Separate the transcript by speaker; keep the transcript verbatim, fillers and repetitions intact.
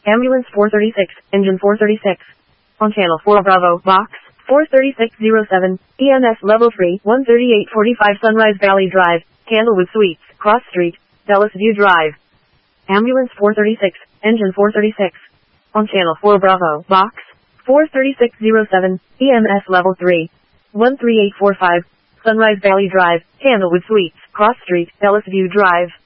Speaker 1: Ambulance four thirty-six, engine four thirty-six. On channel four Bravo, box, four thirty-six oh seven, E M S level three, one thirty-eight forty-five Sunrise Valley Drive, Candlewood Suites, Cross Street, Dulles View Drive. Ambulance four thirty-six, engine four thirty-six. On channel four Bravo, box, four thirty-six oh seven, E M S level three, one thirty-eight forty-five, Sunrise Valley Drive, Candlewood Suites, Cross Street, Dulles View Drive.